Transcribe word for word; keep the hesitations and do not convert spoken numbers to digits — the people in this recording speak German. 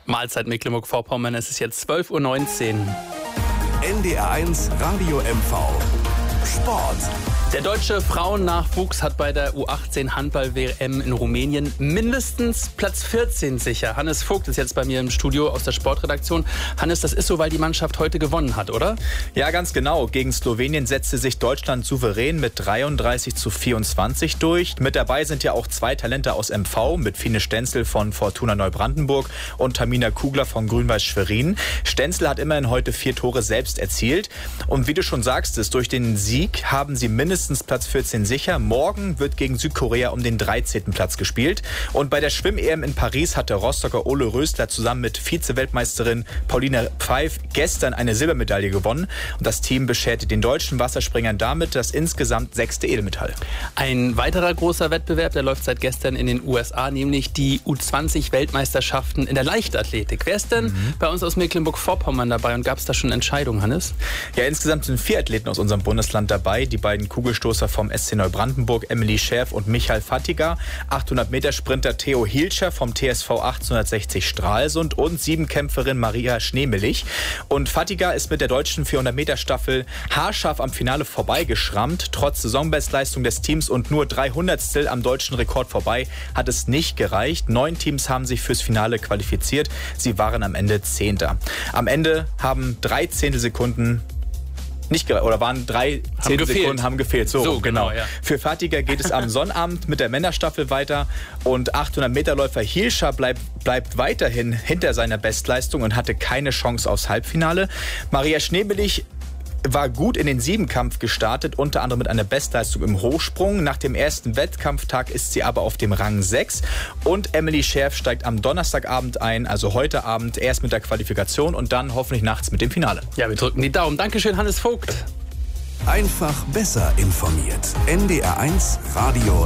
Mahlzeit Mecklenburg-Vorpommern, es ist jetzt zwölf Uhr neunzehn. N D R eins Radio M V Sport. Der deutsche Frauennachwuchs hat bei der U achtzehn Handball-W M in Rumänien mindestens Platz vierzehn sicher. Hannes Vogt ist jetzt bei mir im Studio aus der Sportredaktion. Hannes, das ist so, weil die Mannschaft heute gewonnen hat, oder? Ja, ganz genau. Gegen Slowenien setzte sich Deutschland souverän mit dreiunddreißig zu vierundzwanzig durch. Mit dabei sind ja auch zwei Talente aus M V, mit Fine Stenzel von Fortuna Neubrandenburg und Tamina Kugler von Grün-Weiß Schwerin. Stenzel hat immerhin heute vier Tore selbst erzielt. Und wie du schon sagst, ist durch den Sieg haben sie mindestens Platz vierzehn sicher. Morgen wird gegen Südkorea um den dreizehnten Platz gespielt. Und bei der Schwimm-E M in Paris hat der Rostocker Ole Rösler zusammen mit Vize-Weltmeisterin Paulina Pfeif gestern eine Silbermedaille gewonnen. Und das Team bescherte den deutschen Wasserspringern damit das insgesamt sechste Edelmetall. Ein weiterer großer Wettbewerb, der läuft seit gestern in den U S A, nämlich die U zwanzig Weltmeisterschaften in der Leichtathletik. Wer ist denn mhm. bei uns aus Mecklenburg-Vorpommern dabei und gab es da schon Entscheidungen, Hannes? Ja, insgesamt sind vier Athleten aus unserem Bundesland dabei. Die beiden Kugelstoßer vom S C Neubrandenburg, Emily Schäf und Michael Fatiga, achthundert Meter Sprinter Theo Hielscher vom T S V achtzehnhundertsechzig Stralsund und Siebenkämpferin Maria Schneemelich. Und Fatiga ist mit der deutschen vierhundert Meter Staffel haarscharf am Finale vorbeigeschrammt. Trotz Saisonbestleistung des Teams und nur drei Hundertstel am deutschen Rekord vorbei hat es nicht gereicht. Neun Teams haben sich fürs Finale qualifiziert. Sie waren am Ende Zehnter. Am Ende haben drei Zehntelsekunden Nicht ge- oder waren drei Zehntelsekunden haben gefehlt. So, so genau. genau. Ja. Für Fatiga geht es am Sonnabend mit der Männerstaffel weiter und achthundert Meter Läufer Hielscher bleibt, bleibt weiterhin hinter seiner Bestleistung und hatte keine Chance aufs Halbfinale. Maria Schneemelich war gut in den Siebenkampf gestartet, unter anderem mit einer Bestleistung im Hochsprung. Nach dem ersten Wettkampftag ist sie aber auf dem Rang sechs. Und Emily Schäf steigt am Donnerstagabend ein, also heute Abend, erst mit der Qualifikation und dann hoffentlich nachts mit dem Finale. Ja, wir drücken die Daumen. Dankeschön, Hannes Vogt. Einfach besser informiert. N D R eins Radio